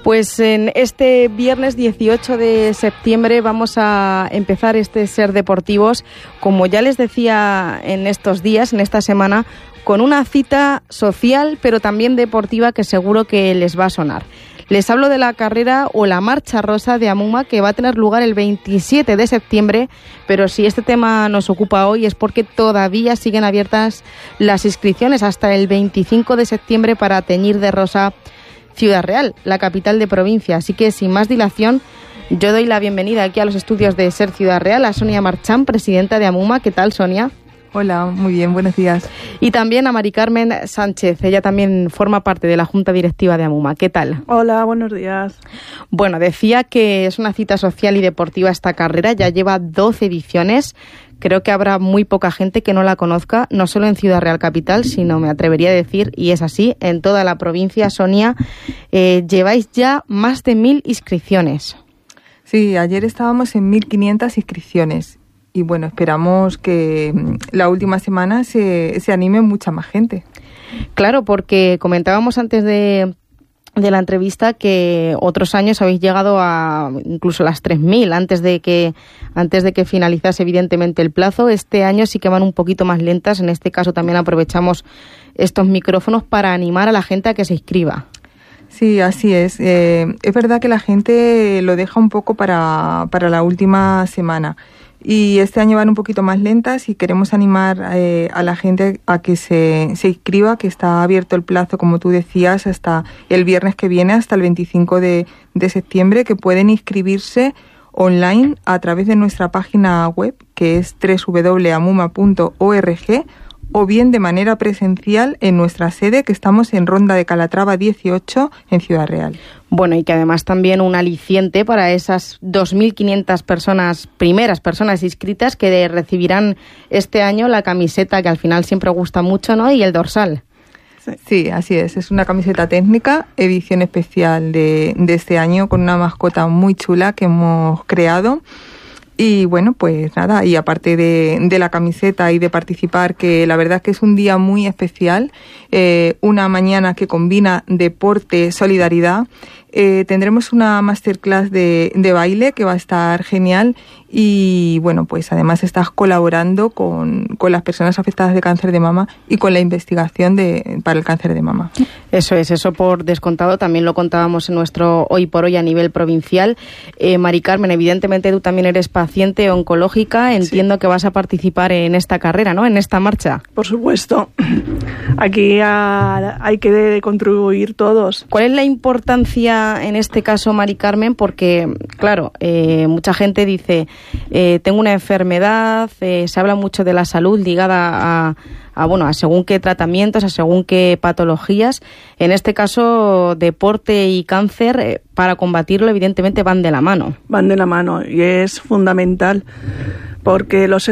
Pues en este viernes 18 de septiembre vamos a empezar este Ser Deportivos, como ya les decía en estos días, en esta semana, con una cita social pero también deportiva que seguro que les va a sonar. Les hablo de la carrera o la Marcha Rosa de Amuma, que va a tener lugar el 27 de septiembre, pero si este tema nos ocupa hoy es porque todavía siguen abiertas las inscripciones hasta el 25 de septiembre para teñir de rosa Ciudad Real, la capital de provincia. Así que sin más dilación, yo doy la bienvenida aquí a los estudios de Ser Ciudad Real a Sonia Marchán, presidenta de Amuma. ¿Qué tal, Sonia? Hola, muy bien, buenos días. Y también a Mari Carmen Sánchez, ella también forma parte de la Junta Directiva de Amuma. ¿Qué tal? Hola, buenos días. Bueno, decía que es una cita social y deportiva esta carrera, ya lleva 12 ediciones. Creo que habrá muy poca gente que no la conozca, no solo en Ciudad Real Capital, sino, me atrevería a decir, y es así, en toda la provincia. Sonia, lleváis ya más de 1.000 inscripciones. Sí, ayer estábamos en 1.500 inscripciones y bueno, esperamos que la última semana se anime mucha más gente. Claro, porque comentábamos antes de la entrevista que otros años habéis llegado a incluso las 3.000 antes de que finalizase evidentemente el plazo. Este año sí que van un poquito más lentas. En este caso también aprovechamos estos micrófonos para animar a la gente a que se inscriba. Sí, así es. Es verdad que la gente lo deja un poco para la última semana. Y este año van un poquito más lentas y queremos animar a la gente a que se inscriba, que está abierto el plazo, como tú decías, hasta el viernes que viene, hasta el 25 de septiembre, que pueden inscribirse online a través de nuestra página web, que es www.amuma.org, o bien de manera presencial en nuestra sede, que estamos en Ronda de Calatrava 18, en Ciudad Real. Bueno, y que además también un aliciente para esas 2.500 primeras personas inscritas que recibirán este año la camiseta, que al final siempre gusta mucho, ¿no?, y el dorsal. Sí, así es. Es una camiseta técnica, edición especial de este año, con una mascota muy chula que hemos creado. Y bueno, pues nada, y aparte de la camiseta y de participar, que la verdad es que es un día muy especial, una mañana que combina deporte, solidaridad, tendremos una masterclass de baile que va a estar genial y bueno, pues además estás colaborando con las personas afectadas de cáncer de mama y con la investigación para el cáncer de mama. Eso por descontado, también lo contábamos en nuestro Hoy por Hoy a nivel provincial. Mari Carmen, evidentemente tú también eres paciente oncológica, entiendo que vas a participar en esta carrera, ¿no?, en esta marcha. Por supuesto, aquí hay que contribuir todos. ¿Cuál es la importancia en este caso, Mari Carmen? Porque, claro, mucha gente dice, tengo una enfermedad, se habla mucho de la salud ligada a según qué tratamientos, a según qué patologías. En este caso, deporte y cáncer, para combatirlo, evidentemente van de la mano. Van de la mano y es fundamental, porque los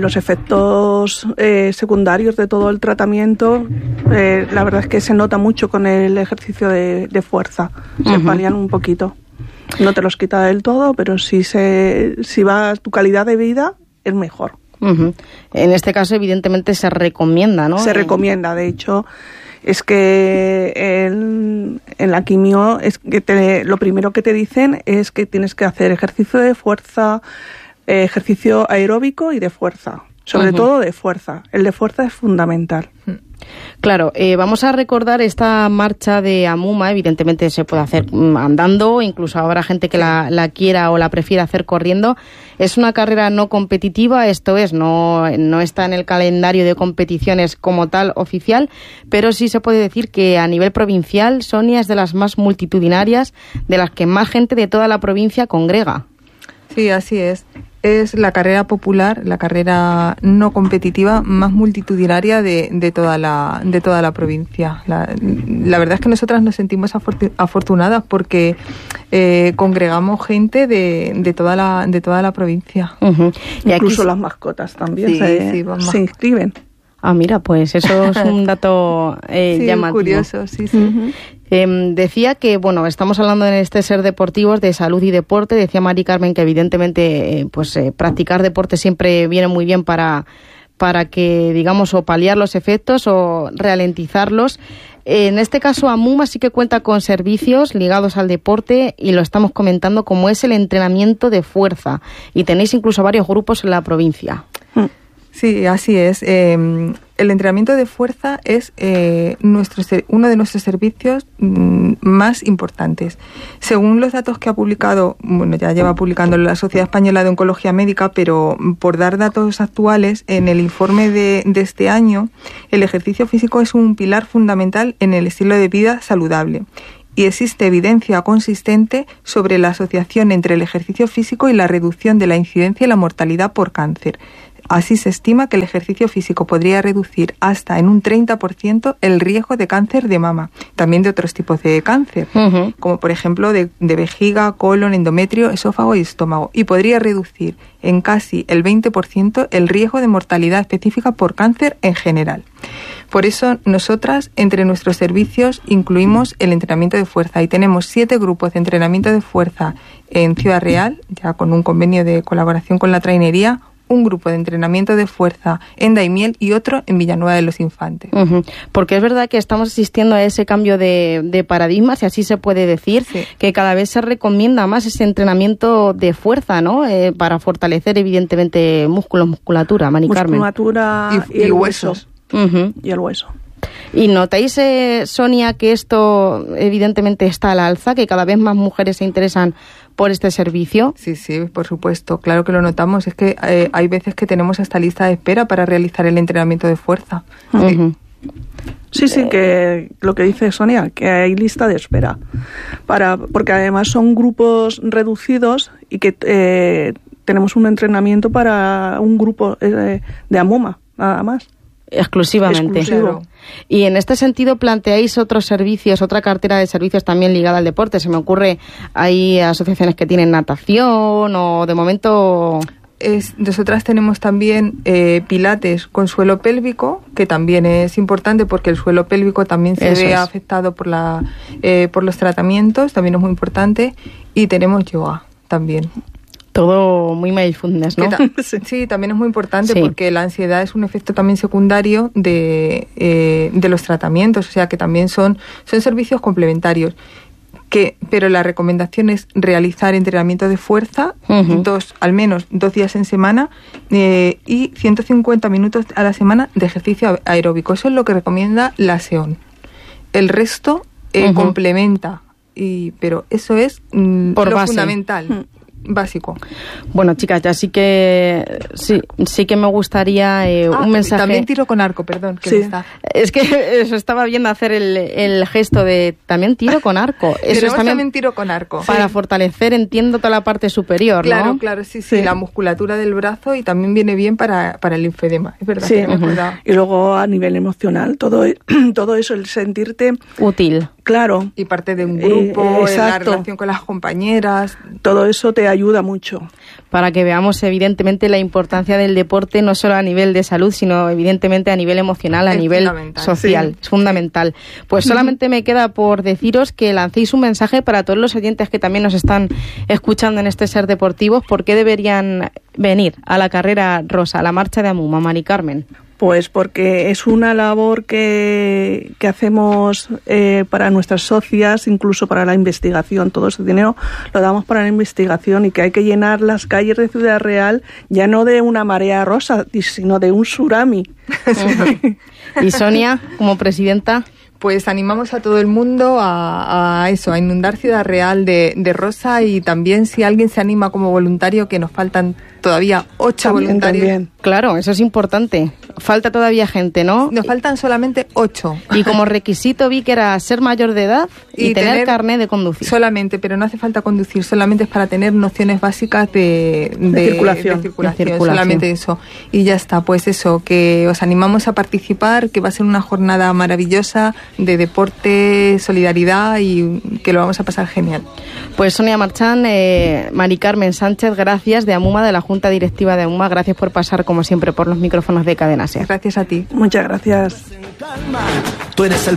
efectos secundarios de todo el tratamiento, la verdad es que se nota mucho con el ejercicio de fuerza. Se palian un poquito. No te los quita del todo, pero si va tu calidad de vida, es mejor. En este caso, evidentemente, se recomienda, ¿no? Se recomienda, de hecho, es que en la quimio es que lo primero que te dicen es que tienes que hacer ejercicio de fuerza, ejercicio aeróbico y de fuerza, sobre todo de fuerza. El de fuerza es fundamental. Claro, vamos a recordar esta marcha de Amuma. Evidentemente se puede hacer andando, incluso habrá gente que la quiera o la prefiera hacer corriendo. Es una carrera no competitiva, esto es, no está en el calendario de competiciones como tal oficial, pero sí se puede decir que a nivel provincial, Sonia, es de las más multitudinarias, de las que más gente de toda la provincia congrega. Sí, así es. Es la carrera popular, la carrera no competitiva más multitudinaria de toda la provincia. La verdad es que nosotras nos sentimos afortunadas porque congregamos gente de toda la provincia. Y incluso las mascotas también se inscriben. Ah, mira, pues eso es un dato llamativo. Curioso, sí. Decía que, bueno, estamos hablando en este Ser Deportivos de salud y deporte. Decía Mari Carmen que evidentemente practicar deporte siempre viene muy bien para que, digamos, o paliar los efectos o ralentizarlos. En este caso, AMUMA sí que cuenta con servicios ligados al deporte y lo estamos comentando, como es el entrenamiento de fuerza. Y tenéis incluso varios grupos en la provincia. Sí, así es. El entrenamiento de fuerza es uno de nuestros servicios más importantes. Según los datos que ha publicado, ya lleva publicando la Sociedad Española de Oncología Médica, pero por dar datos actuales, en el informe de este año, el ejercicio físico es un pilar fundamental en el estilo de vida saludable. Y existe evidencia consistente sobre la asociación entre el ejercicio físico y la reducción de la incidencia y la mortalidad por cáncer. Así se estima que el ejercicio físico podría reducir hasta en un 30% el riesgo de cáncer de mama, también de otros tipos de cáncer, como por ejemplo de vejiga, colon, endometrio, esófago y estómago, y podría reducir en casi el 20% el riesgo de mortalidad específica por cáncer en general. Por eso nosotras entre nuestros servicios incluimos el entrenamiento de fuerza y tenemos 7 grupos de entrenamiento de fuerza en Ciudad Real, ya con un convenio de colaboración con la trainería, un grupo de entrenamiento de fuerza en Daimiel y otro en Villanueva de los Infantes. Porque es verdad que estamos asistiendo a ese cambio de paradigma, si así se puede decir, sí, que cada vez se recomienda más ese entrenamiento de fuerza, ¿no? Para fortalecer evidentemente musculatura, Mari Carmen. Musculatura y el hueso. Y el hueso. ¿Y notáis, Sonia, que esto evidentemente está al alza, que cada vez más mujeres se interesan por este servicio? Sí, por supuesto, claro que lo notamos. Es que hay veces que tenemos hasta lista de espera para realizar el entrenamiento de fuerza. Sí, que lo que dice Sonia, que hay lista de espera, porque además son grupos reducidos y que tenemos un entrenamiento para un grupo de AMUMA, nada más. Exclusivamente. Exclusivo. Y en este sentido planteáis otros servicios, otra cartera de servicios también ligada al deporte. Se me ocurre, hay asociaciones que tienen natación o de momento... Nosotras tenemos también pilates con suelo pélvico, que también es importante porque el suelo pélvico también se ve afectado por los tratamientos, también es muy importante. Y tenemos yoga también. Todo muy mindfulness, ¿no? Sí, también es muy importante porque la ansiedad es un efecto también secundario de los tratamientos, o sea que también son servicios complementarios. Pero la recomendación es realizar entrenamiento de fuerza al menos 2 días en semana y 150 minutos a la semana de ejercicio aeróbico. Eso es lo que recomienda la SEON. El resto complementa, pero eso es lo fundamental. Básico. Bueno, chicas, ya sí que me gustaría un mensaje. También tiro con arco, perdón. Es que eso estaba viendo hacer el gesto de también tiro con arco. Eso es también tiro con arco. Para fortalecer, entiendo, toda la parte superior, ¿no? Claro, sí, la musculatura del brazo y también viene bien para el linfedema, es verdad. Sí, y luego a nivel emocional, todo eso, el sentirte útil. Claro. Y parte de un grupo, la relación con las compañeras. Todo eso te ayuda mucho. Para que veamos evidentemente la importancia del deporte, no solo a nivel de salud, sino evidentemente a nivel emocional, a nivel social. Es fundamental. Pues solamente me queda por deciros que lancéis un mensaje para todos los oyentes que también nos están escuchando en este Ser Deportivos. ¿Por qué deberían venir a la carrera rosa, a la marcha de AMUMA, Mari Carmen? Pues porque es una labor que hacemos para nuestras socias, incluso para la investigación. Todo ese dinero lo damos para la investigación y que hay que llenar las calles de Ciudad Real ya no de una marea rosa, sino de un tsunami. ¿Y Sonia, como presidenta? Pues animamos a todo el mundo a inundar Ciudad Real de rosa, y también si alguien se anima como voluntario, que nos faltan todavía 8 voluntarios. También. Claro, eso es importante. Falta todavía gente, ¿no? Nos faltan solamente 8. Y como requisito vi que era ser mayor de edad y tener carnet de conducir. Solamente, pero no hace falta conducir, solamente es para tener nociones básicas de circulación. Solamente eso. Y ya está, pues eso, que os animamos a participar, que va a ser una jornada maravillosa de deporte, solidaridad, y que lo vamos a pasar genial. Pues Sonia Marchán, Mari Carmen Sánchez, gracias, de AMUMA, de la Junta Directiva de AMUMA, gracias por pasar como siempre por los micrófonos de Cadena SER. Gracias a ti. Muchas gracias. Tú eres el